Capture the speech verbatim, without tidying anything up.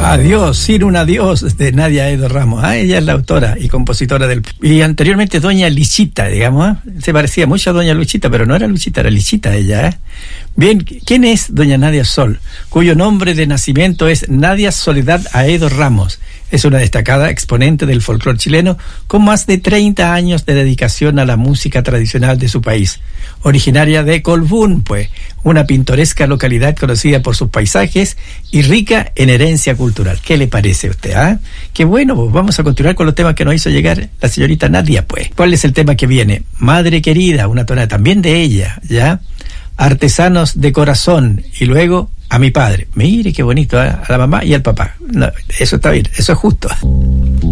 Adiós, sin un adiós, de Nadia Edo Ramos. Ah, ella es la autora y compositora del... Y anteriormente Doña Lichita, digamos, ¿eh? Se parecía mucho a Doña Luchita, pero no era Luchita, era Lichita ella, ¿eh? Bien, ¿quién es Doña Nadia Sol? Cuyo nombre de nacimiento es Nadia Soledad Aedo Ramos. Es una destacada exponente del folclore chileno con más de treinta años de dedicación a la música tradicional de su país. Originaria de Colbún, pues, una pintoresca localidad conocida por sus paisajes y rica en herencia cultural. ¿Qué le parece a usted? ¿Ah? Qué bueno, pues vamos a continuar con los temas que nos hizo llegar la señorita Nadia, pues. ¿Cuál es el tema que viene? Madre querida, una tonada también de ella, ¿ya? Artesanos de corazón, y luego a mi padre. Mire qué bonito, ¿eh? A la mamá y al papá. No, eso está bien, eso es justo.